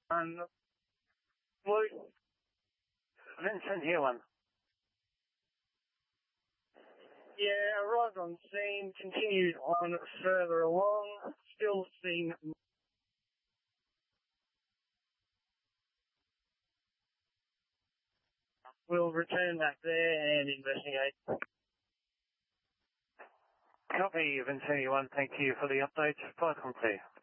Blue. Vincent here, one. Yeah, arrived on scene, continued on further along, still seen. We'll return back there and investigate. Copy, Vincent 1, thank you for the update. Flight complete.